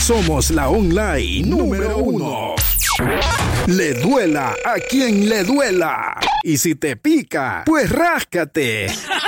Somos la online número 1. Le duela a quien le duela. Y si te pica, pues ráscate.